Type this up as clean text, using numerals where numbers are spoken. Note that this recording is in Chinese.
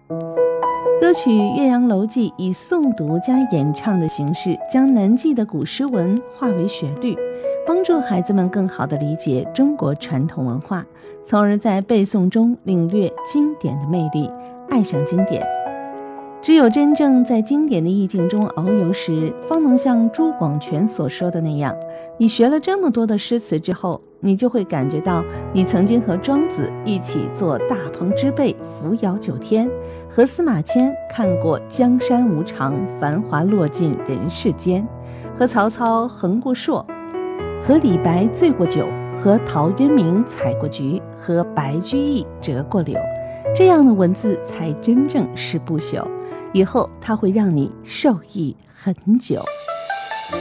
歌曲《岳阳楼记》以诵读加演唱的形式，将难记的古诗文化为旋律，帮助孩子们更好地理解中国传统文化，从而在背诵中领略经典的魅力，爱上经典。只有真正在经典的意境中遨游时，方能像朱广权所说的那样，你学了这么多的诗词之后，你就会感觉到你曾经和庄子一起坐大鹏之背扶摇9天，和司马迁看过江山无常，繁华落尽人世间，和曹操横过槊，和李白醉过酒，和陶渊明采过菊，和白居易折过柳。这样的文字才真正是不朽，以后它会让你受益很久。